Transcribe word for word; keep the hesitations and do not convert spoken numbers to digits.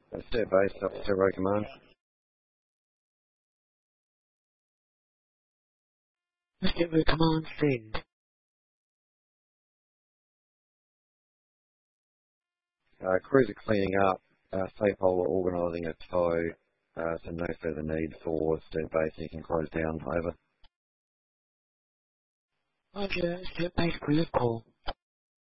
Uh, Step base, up to Servo Command. Servo Command send. Uh, crews are cleaning up. Uh, Safepole are organising a tow, uh, so no further need for step base. You can close down. Over. Roger, step base clear call.